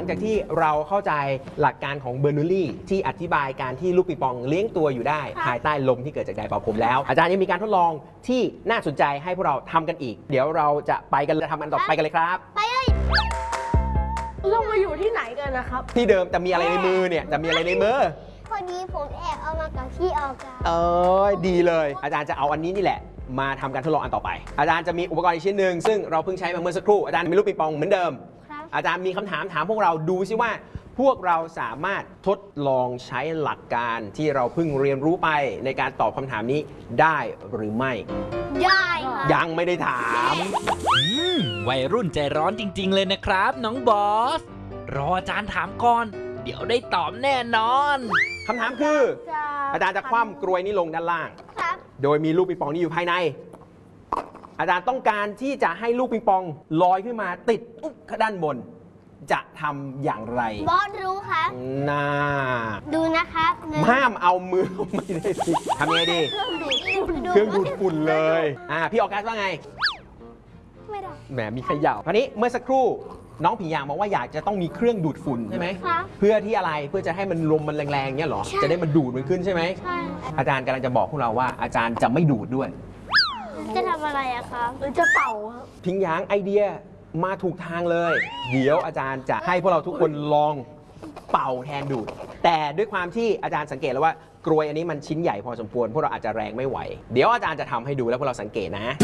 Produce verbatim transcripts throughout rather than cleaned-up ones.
งจากที่เราเข้าใจหลักการของเบอร์นูลลี่ที่อธิบายการที่ลูกปิงปองเลี้ยงตัวอยู่ได้ภายใต้ลมที่เกิดจากไดร์เป่าผมแล้วอาจารย์ยังมีการทดลองที่น่าสนใจให้พวกเราทำกันอีกเดี๋ยวเราจะไปกันทำกันต่อไปกันเลยครับไปเลยเรามาอยู่ที่ไหนกันนะครับที่เดิมแต่มีอะไรในมือเนี่ยจะมีอะไรในมือพอดีผมแอบเอามากับที่ออกกันเออดีเลยอาจารย์จะเอาอันนี้นี่แหละมาทำการทดลองอันต่อไปอาจารย์จะมีอุปกรณ์อีกชิ้นหนึ่งซึ่งเราเพิ่งใช้มาเมื่อสักครู่อาจารย์มีลูกปิงปองเหมือนเดิมอาจารย์มีคำถามถามพวกเราดูซิว่าพวกเราสามารถทดลองใช้หลักการที่เราเพิ่งเรียนรู้ไปในการตอบคำถามนี้ได้หรือไม่ได้ค่ะยังไม่ได้ถามวัยรุ่นใจร้อนจริงๆเลยนะครับน้องบอสรออาจารย์ถามก่อนเดี๋ยวได้ตอบแน่นอนคำถามคืออาจารย์จะคว่ำกรวยนี้ลงด้านล่างโดยมีลูกปิงปองนี้อยู่ภายในอาจารย์ต้องการที่จะให้ลูกปิงปองลอยขึ้นมาติดอุ๊บด้านบนจะทำอย่างไรบอสรู้ครับน่าดูนะครับห้ามเอามือไม่ได้สิทำยังไงดีเครื่องดูดฝุ่นเลยอ่าพี่ออกัสว่าไงไม่ได้แหมมีขย่าคราวนี้เมื่อสักครู่น้องผิงยางบอกว่าอยากจะต้องมีเครื่องดูดฝุ่นใช่ไหมเพื่อที่อะไรเพื่อจะให้มันลมมันแรงๆเนี่ยหรอจะได้มันดูดมันขึ้นใช่ไหมใช่อาจารย์กำลังจะบอกพวกเราว่าอาจารย์จะไม่ดูดด้วยจะทำอะไรอะครับหรือจะเป่าครับผิงยางไอเดียมาถูกทางเลยเดี๋ยวอาจารย์จะให้พวกเราทุกคนลองเป่าแทนดูดแต่ด้วยความที่อาจารย์สังเกตแล้วว่ากรวยอันนี้มันชิ้นใหญ่พอสมควรพวกเราอาจจะแรงไม่ไหวเดี๋ยวอาจารย์จะทำให้ดูแล้วพวกเราสังเกตนะ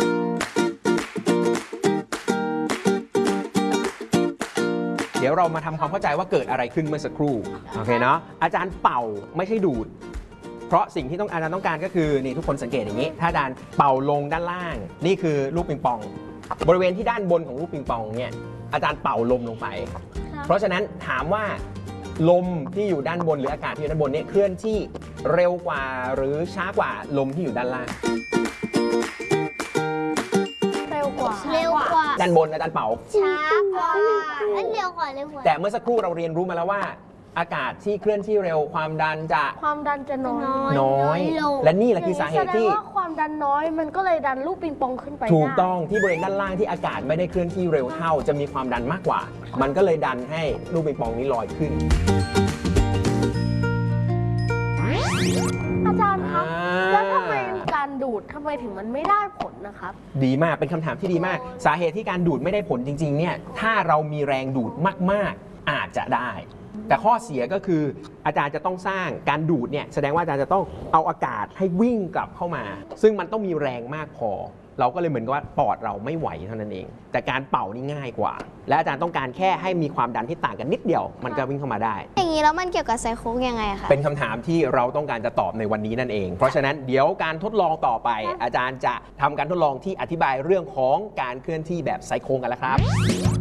เดี๋ยวเรามาทำความเข้าใจว่าเกิดอะไรขึ้นเมื่อสักครู่โอเคเนาะอาจารย์เป่าไม่ใช่ดูดเพราะสิ่งที่ต้องอาจารย์ต้องการก็คือนี่ทุกคนสังเกตอย่างนี้ถ้าอาจารย์เป่าลงด้านล่างนี่คือลูกปิงปองบริเวณที่ด้านบนของลูกปิงปองเนี่ยอาจารย์เป่าลมลงไปเพราะฉะนั้นถามว่าลมที่อยู่ด้านบนหรืออากาศที่อยู่ด้านบนเนี่ยเคลื่อนที่เร็วกว่าหรือช้ากว่าลมที่อยู่ด้านล่างเร็วกว่าเร็วกว่าด้านบนอาจารย์เป่าช้ากว่าอันเร็วกว่าเร็วกว่าแต่เมื่อสักครู่เราเรียนรู้มาแล้วว่าอากาศที่เคลื่อนที่เร็วความดันจะความดันจะน้อยน้อยและนี่แหละคือสาเหตุที่ว่าความดันน้อยมันก็เลยดันลูกปิงปองขึ้นไปถูกต้องที่บริเวณด้านล่างที่อากาศไม่ได้เคลื่อนที่เร็วเท่าจะมีความดันมากกว่ามันก็เลยดันให้ลูกปิงปองนี้ลอยขึ้นอาจารย์ครับแล้วทำไมการดูดทำไมถึงมันไม่ได้ผลนะครับดีมากเป็นคำถามที่ดีมากสาเหตุที่การดูดไม่ได้ผลจริงๆเนี่ยถ้าเรามีแรงดูดมากๆอาจจะได้แต่ข้อเสียก็คืออาจารย์จะต้องสร้างการดูดเนี่ยแสดงว่าอาจารย์จะต้องเอาอากาศให้วิ่งกลับเข้ามาซึ่งมันต้องมีแรงมากพอเราก็เลยเหมือนกับว่าปอดเราไม่ไหวเท่านั้นเองแต่การเป่านี่ง่ายกว่าและอาจารย์ต้องการแค่ให้มีความดันที่ต่างกันนิดเดียวมันก็วิ่งเข้ามาได้อย่างนี้แล้วมันเกี่ยวกับไซโคยังไงคะเป็นคำถามที่เราต้องการจะตอบในวันนี้นั่นเองเพราะฉะนั้นเดี๋ยวการทดลองต่อไปอาจารย์จะทำการทดลองที่อธิบายเรื่องของการเคลื่อนที่แบบไซโคกันแล้วครับ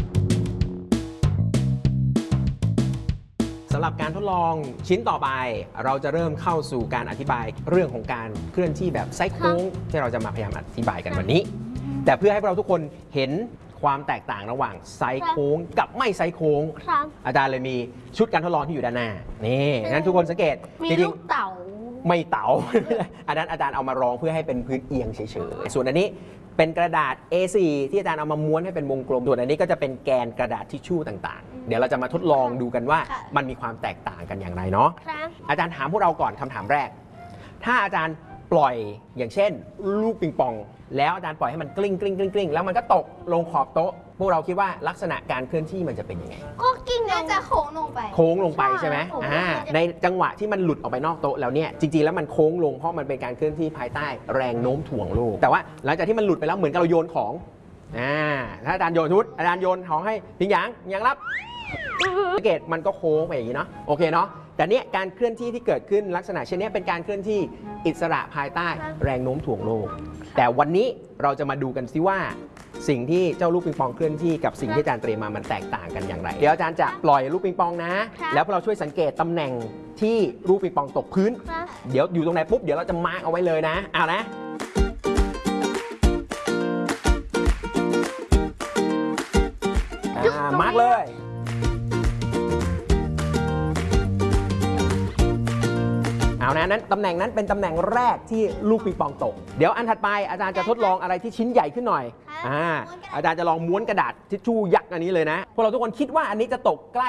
สำหรับการทดลองชิ้นต่อไปเราจะเริ่มเข้าสู่การอธิบายเรื่องของการเคลื่อนที่แบบไซโค้งที่เราจะมาพยายามอธิบายกันวันนี้แต่เพื่อให้เราทุกคนเห็นความแตกต่างระหว่างไซโค้งกับไม่ไซโค้งอาจารย์เลยมีชุดการทดลองที่อยู่ด้านหน้านี่งั้นทุกคนสังเกตมีลูกเต๋าไม่เต๋าอันนั้นอาจารย์เอามารองเพื่อให้เป็นพื้นเอียงเฉยๆส่วนอันนี้เป็นกระดาษ เอ โฟร์ ที่อาจารย์เอามาม้วนให้เป็นวงกลมส่วนอันนี้ก็จะเป็นแกนกระดาษทิชชู่ต่างๆเดี๋ยวเราจะมาทดลองดูกันว่ามันมีความแตกต่างกันอย่างไรเนาะอาจารย์ถามพวกเราก่อนคำถามแรกถ้าอาจารย์ปล่อยอย่างเช่นลูกปิงปองแล้วอาจารย์ปล่อยให้มันกลิ้งกลิ้งกลิ้งกลิ้งแล้วมันก็ตกลงขอบโต๊ะพวกเราคิดว่าลักษณะการเคลื่อนที่มันจะเป็นยังไงก็กิ้งน่าจะโค้งลงไปโค้งลงไปใช่ไหมอ่าในจังหวะที่มันหลุดออกไปนอกโต๊ะแล้วเนี่ยจริงๆแล้วมันโค้งลงเพราะมันเป็นการเคลื่อนที่ภายใต้แรงโน้มถ่วงโลกแต่ว่าหลังจากที่มันหลุดไปแล้วเหมือนกับเราโยนของอ่าถ้าอาจารย์โยนชุดอาจารย์โยนของให้พิงหยางพิงหยางรับสังเกตมันก็โค้งไปอย่างนี้เนาะโอเคเนาะแต่เนี้ยการเคลื่อนที่ที่เกิดขึ้นลักษณะเช่นนี้เป็นการเคลื่อนที่อิสระภายใต้แรงโน้มถ่วงโลกแต่วันนี้เราจะมาดูกันซิว่าสิ่งที่เจ้าลูกปิงปองเคลื่อนที่กับสิ่งที่อาจารย์เตรียมมามันแตกต่างกันอย่างไรเดี๋ยวอาจารย์จะปล่อยลูกปิงปองนะแล้วพวกเราช่วยสังเกตตำแหน่งที่ลูกปิงปองตกพื้นเดี๋ยวอยู่ตรงไหนปุ๊บเดี๋ยวเราจะมาร์กเอาไว้เลยนะเอานะมาร์กเลยเอานะนั้นตำแหน่งนั้นเป็นตำแหน่งแรกที่ลูกปิงปองตกเดี๋ยวอันถัดไปอาจารย์จะทดลองอะไรที่ชิ้นใหญ่ขึ้นหน่อยอ่าอาจารย์จะลองม้วนกระดาษทิชชู่ยักษ์อันนี้เลยนะพวกเราทุกคนคิดว่าอันนี้จะตกใกล้